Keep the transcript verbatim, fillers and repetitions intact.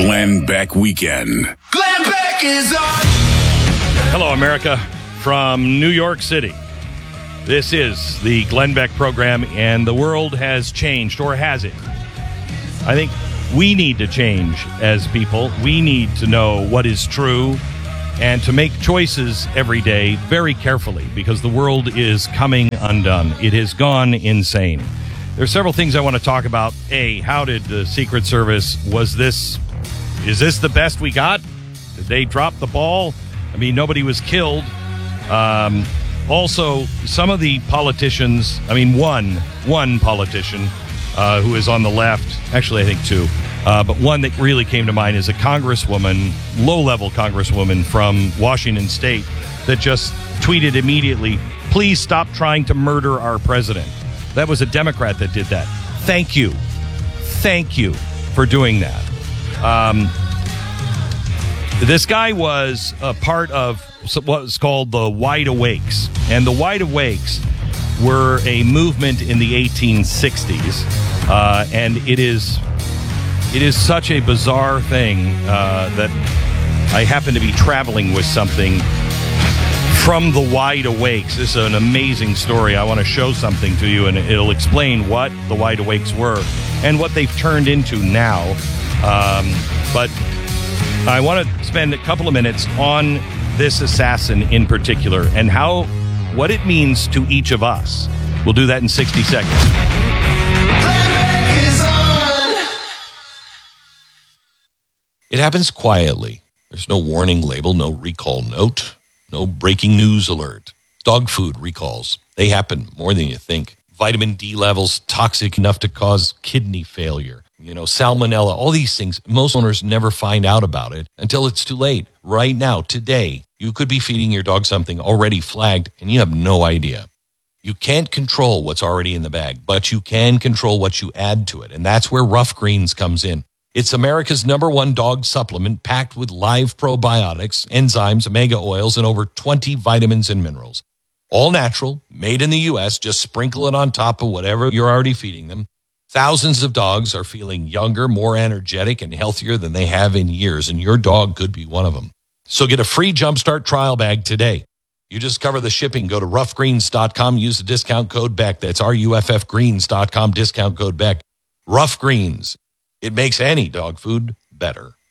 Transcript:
Glenn Beck Weekend. Glenn Beck is on. Hello, America, from New York City. This is the Glenn Beck program, and the world has changed, or has it? I think we need to change as people. We need to know what is true and to make choices every day very carefully, because the world is coming undone. It has gone insane. There are several things I want to talk about. A, how did the Secret Service, was this, is this the best we got? Did they drop the ball? I mean, nobody was killed. Um, also, some of the politicians, I mean, one, one politician uh, who is on the left, actually I think two, uh, but one that really came to mind is a congresswoman, low-level congresswoman from Washington State that just tweeted immediately, "Please stop trying to murder our president." That was a Democrat that did that. Thank you. Thank you for doing that. Um, this guy was a part of what was called the Wide Awakes. And the Wide Awakes were a movement in the eighteen sixties. Uh, and it is it is such a bizarre thing uh, that I happen to be traveling with something from the Wide Awakes. This is an amazing story. I want to show something to you, and it'll explain what the Wide Awakes were and what they've turned into now. Um, but I want to spend a couple of minutes on this assassin in particular and how, what it means to each of us. We'll do that in sixty seconds. It happens quietly. There's no warning label, no recall note. No breaking news alert. Dog food recalls. They happen more than you think. Vitamin D levels toxic enough to cause kidney failure. You know, salmonella, all these things. Most owners never find out about it until it's too late. Right now, today, you could be feeding your dog something already flagged and you have no idea. You can't control what's already in the bag, but you can control what you add to it. And that's where Rough Greens comes in. It's America's number one dog supplement packed with live probiotics, enzymes, omega oils, and over twenty vitamins and minerals. All natural, made in the U S. Just sprinkle it on top of whatever you're already feeding them. Thousands of dogs are feeling younger, more energetic, and healthier than they have in years, and your dog could be one of them. So get a free Jumpstart trial bag today. You just cover the shipping. Go to rough greens dot com. Use the discount code BECK. That's R U F F greens dot com, discount code BECK. Rough Greens. It makes any dog food better.